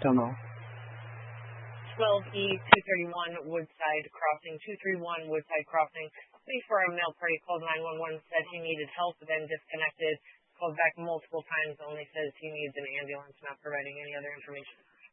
Don't know. 12E231 Woodside Crossing, 231 Woodside Crossing. 24-hour male party called 911, said he needed help, then disconnected. Called back multiple times, only says he needs an ambulance, not providing any other information.